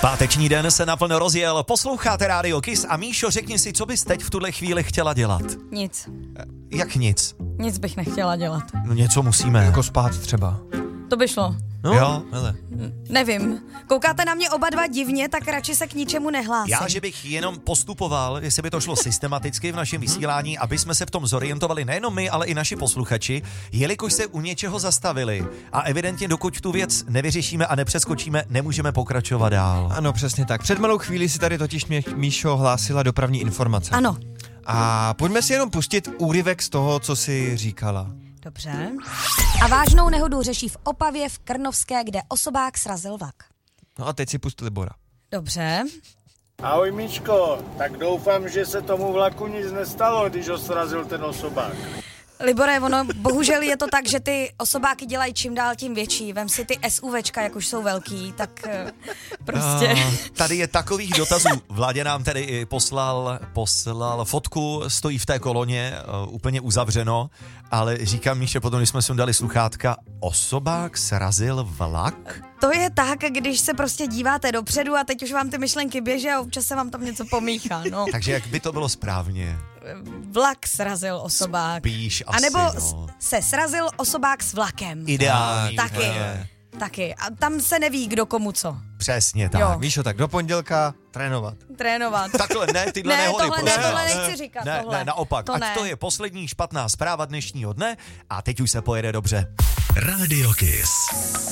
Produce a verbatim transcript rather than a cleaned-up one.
Páteční den se naplno rozjel, posloucháte Rádio Kiss a Míšo, řekni si, co bys teď v tuhle chvíli chtěla dělat? Nic. Jak nic? Nic bych nechtěla dělat. No něco musíme. Jako spát třeba. To by šlo. No, jo, hele. Nevím. Koukáte na mě oba dva divně, tak radši se k ničemu nehlásím. Já, že bych jenom postupoval, jestli by to šlo systematicky v našem vysílání, aby jsme se v tom zorientovali nejenom my, ale i naši posluchači, jelikož se u něčeho zastavili a evidentně dokud tu věc nevyřešíme a nepřeskočíme, nemůžeme pokračovat dál. Ano, přesně tak. Před malou chvílí si tady totiž mě Míšo hlásila dopravní informace. Ano. A pojďme si jenom pustit úryvek z toho, co si říkala. Dobře. A vážnou nehodu řeší v Opavě v Krnovské, kde osobák srazil vlak. No a teď si pust Libora. Dobře. Ahoj Míčko, tak doufám, že se tomu vlaku nic nestalo, když ho srazil ten osobák. Libore, ono, bohužel je to tak, že ty osobáky dělají čím dál tím větší. Vem si ty SUVčka, jak už jsou velký, tak eh, prostě... A tady je takových dotazů. Vládě nám tady i poslal, poslal fotku, stojí v té koloně, uh, úplně uzavřeno, ale říkám Míše, potom, když jsme si dali sluchátka, osobák srazil vlak? To je tak, když se prostě díváte dopředu a teď už vám ty myšlenky běží a občas se vám tam něco pomíchá, no. Takže jak by to bylo správně? Vlak srazil osobák. Spíš asi, A nebo no. se srazil osobák s vlakem. Ideální. Taky. Je. Taky. A tam se neví, kdo komu co. Přesně tak. Jo. Míšo, tak do pondělka trénovat. Trénovat. Takhle ne, tyhle Ne, nehody. tohle ne, prosím tohle vás. nechci říkat, Ne, tohle. ne, naopak. To Ať ne. to je poslední špatná zpráva dnešního dne a teď už se pojede dobře. Radio Kiss.